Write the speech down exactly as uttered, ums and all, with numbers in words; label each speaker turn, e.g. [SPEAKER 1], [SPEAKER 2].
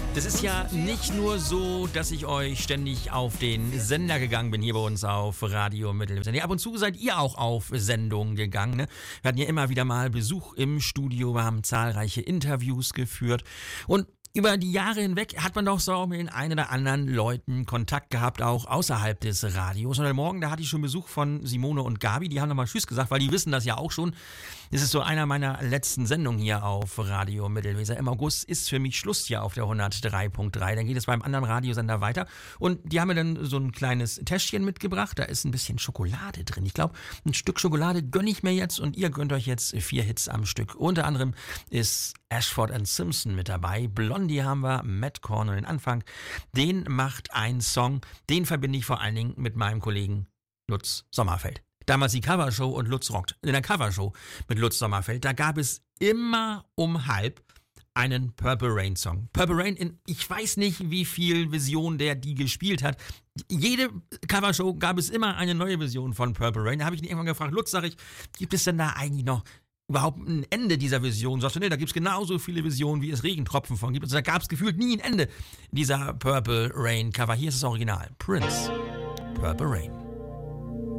[SPEAKER 1] Das ist ja nicht nur so, dass ich euch ständig auf den Sender gegangen bin, hier bei uns auf Radio Mittelwelle. Nee, ab und zu seid ihr auch auf Sendung gegangen. Ne? Wir hatten ja immer wieder mal Besuch im Studio, wir haben zahlreiche Interviews geführt und über die Jahre hinweg hat man doch so mit den ein oder anderen Leuten Kontakt gehabt, auch außerhalb des Radios. Und heute Morgen, da hatte ich schon Besuch von Simone und Gabi, die haben nochmal Tschüss gesagt, weil die wissen das ja auch schon. Das ist so einer meiner letzten Sendungen hier auf Radio Mittelweser. Im August ist für mich Schluss hier auf der hundertdrei Punkt drei. Dann geht es beim anderen Radiosender weiter. Und die haben mir dann so ein kleines Täschchen mitgebracht. Da ist ein bisschen Schokolade drin. Ich glaube, ein Stück Schokolade gönne ich mir jetzt und ihr gönnt euch jetzt vier Hits am Stück. Unter anderem ist Ashford and Simpson mit dabei. Blondie haben wir, Matt Korn und den Anfang. Den macht ein Song, den verbinde ich vor allen Dingen mit meinem Kollegen Lutz Sommerfeld. Damals die Covershow und Lutz rockt. In der Covershow mit Lutz Sommerfeld, da gab es immer um halb einen Purple Rain Song. Purple Rain, in, ich weiß nicht, wie viel Version der die gespielt hat. Jede Covershow gab es immer eine neue Version von Purple Rain. Da habe ich ihn irgendwann gefragt, Lutz, sag ich, gibt es denn da eigentlich noch überhaupt ein Ende dieser Version? Sagst du, nee, da gibt es genauso viele Versionen, wie es Regentropfen von gibt. Also da gab es gefühlt nie ein Ende dieser Purple Rain Cover. Hier ist das Original. Prince, Purple Rain.